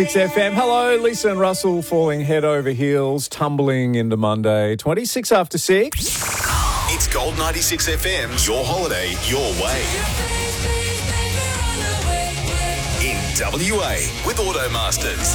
6FM. Hello, Lisa and Russell falling head over heels, tumbling into Monday, 26 after 6. It's Gold 96 FM, your holiday, your way. In WA with Automasters.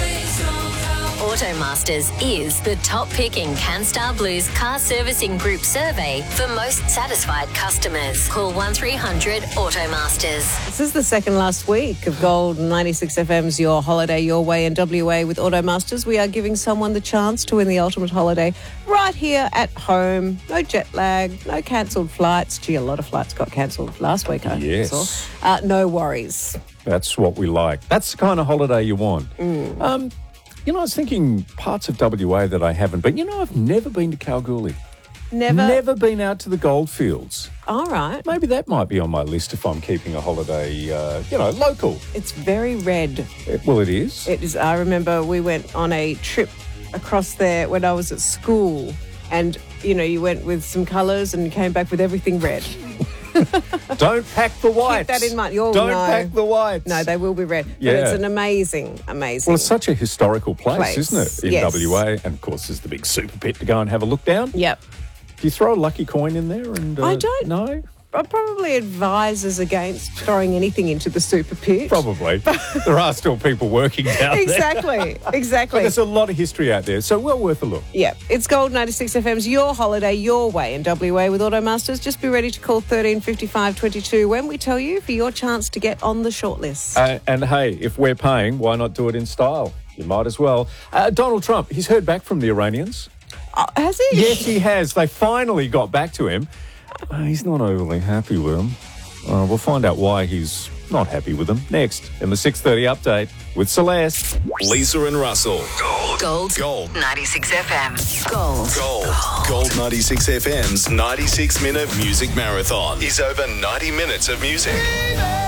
Automasters is the top pick in CanStar Blue's car servicing group survey for most satisfied customers. Call 1300 Automasters. This is the second last week of Gold 96 FM's Your Holiday, Your Way in WA with Automasters. We are giving someone the chance to win the ultimate holiday right here at home. No jet lag, no cancelled flights. Gee, a lot of flights got cancelled last week, I Yes. saw. No worries. That's what we like. That's the kind of holiday you want. I was thinking parts of WA that I haven't been. I've never been to Kalgoorlie. Never been out to the goldfields. All right. Maybe that might be on my list if I'm keeping a holiday, local. It's very red. Well, it is. It is. I remember we went on a trip across there when I was at school, and you went with some colours and came back with everything red. Don't pack the whites. Keep that in mind. Don't pack the whites. No, they will be red. Yeah. But it's an amazing. Well, it's such a historical place, isn't it, in Yes. WA? And, of course, there's the big super pit to go and have a look down. Yep. Do you throw a lucky coin in there? And I don't. No? I probably advise us against throwing anything into the super pit. Probably. There are still people working down there. Exactly. But there's a lot of history out there, so well worth a look. Yeah, it's Gold 96 FM's Your Holiday, Your Way in WA with Automasters. Just be ready to call 13 55 22 when we tell you for your chance to get on the shortlist. And hey, if we're paying, why not do it in style? You might as well. Donald Trump, he's heard back from the Iranians. Has he? Yes, he has. They finally got back to him. He's not overly happy with them. We'll find out why he's not happy with them next in the 6:30 update with Celeste. Lisa and Russell. Gold 96 FM. Gold 96 FM's 96-minute music marathon is over 90 minutes of music.